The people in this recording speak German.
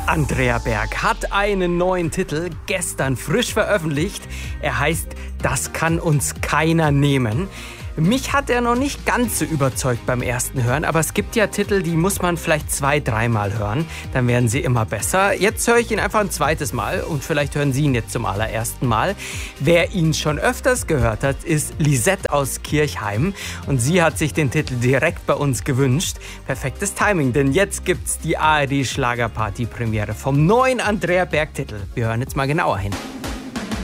Andrea Berg hat einen neuen Titel, gestern frisch veröffentlicht. Er heißt Das kann uns keiner nehmen. Mich hat er noch nicht ganz so überzeugt beim ersten Hören, aber es gibt ja Titel, die muss man vielleicht 2-3 Mal hören, dann werden sie immer besser. Jetzt höre ich ihn einfach ein zweites Mal und vielleicht hören Sie ihn jetzt zum allerersten Mal. Wer ihn schon öfters gehört hat, ist Lisette aus Kirchheim und sie hat sich den Titel direkt bei uns gewünscht. Perfektes Timing, denn jetzt gibt's die ARD Schlagerparty Premiere vom neuen Andrea Berg Titel. Wir hören jetzt mal genauer hin.